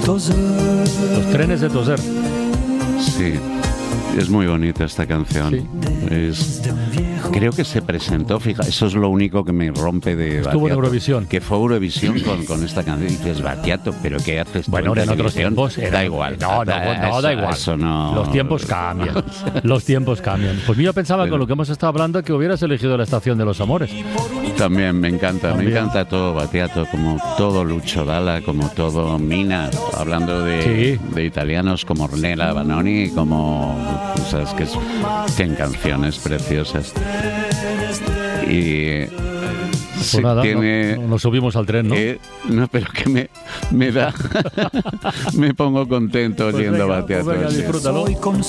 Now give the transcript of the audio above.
Los trenes de Toser. Sí, es muy bonita esta canción. Sí. Creo que se presentó, fija, eso es lo único que me rompe de Estuvo en Eurovisión. Que fue Eurovisión con esta canción. Y dices, Battiato, ¿pero qué haces tú Bueno, en otros tiempos da igual. No, da igual. Eso no... Los tiempos cambian. Los tiempos cambian. Pues yo pensaba con lo que hemos estado hablando que hubieras elegido La Estación de los Amores. También me encanta todo Battiato, como todo Lucio Dalla, como todo Mina, hablando de italianos como Ornella Vanoni, como cosas que tienen canciones preciosas. Y pues nada, tiene, nos subimos al tren, ¿no? No, pero que me da me pongo contento oyendo venga, Battiato. Pues venga, disfrútalo.